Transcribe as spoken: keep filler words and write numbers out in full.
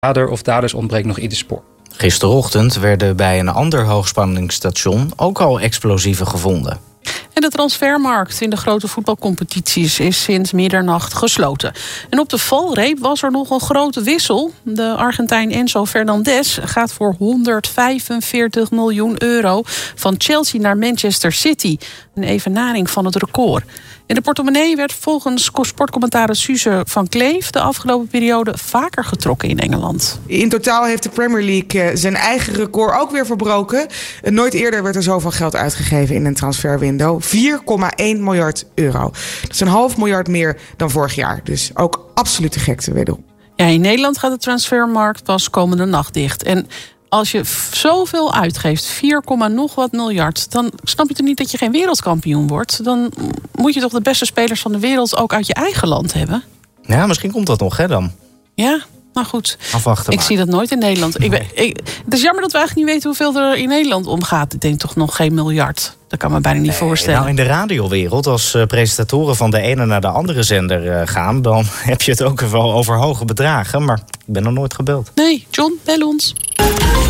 dader of daders ontbreekt nog ieder spoor. Gisterochtend werden bij een ander hoogspanningsstation ook al explosieven gevonden. En de transfermarkt in de grote voetbalcompetities is sinds middernacht gesloten. En op de valreep was er nog een grote wissel. De Argentijn Enzo Fernandez gaat voor honderdvijfenveertig miljoen euro van Chelsea naar Manchester City. Een evenaring van het record. In de portemonnee werd volgens sportcommissaris Suze van Kleef de afgelopen periode vaker getrokken in Engeland. In totaal heeft de Premier League zijn eigen record ook weer verbroken. Nooit eerder werd er zoveel geld uitgegeven in een transferwindow. vier komma één miljard euro. Dat is een half miljard meer dan vorig jaar. Dus ook absolute gekte wederom. Ja, in Nederland gaat de transfermarkt pas komende nacht dicht. En als je zoveel uitgeeft, vier, nog wat miljard, dan snap je toch niet dat je geen wereldkampioen wordt? Dan moet je toch de beste spelers van de wereld ook uit je eigen land hebben? Ja, misschien komt dat nog, hè, dan. Ja, nou goed. Afwachten ik maar. zie dat nooit in Nederland. Nee. Ik ben, ik, het is jammer dat we eigenlijk niet weten hoeveel er in Nederland omgaat. Ik denk toch nog geen miljard. Dat kan me bijna niet Nee, voorstellen. Nou, in de radiowereld, als uh, presentatoren van de ene naar de andere zender uh, gaan, dan heb je het ook wel over hoge bedragen. Maar ik ben nog nooit gebeld. Nee, John, bel ons.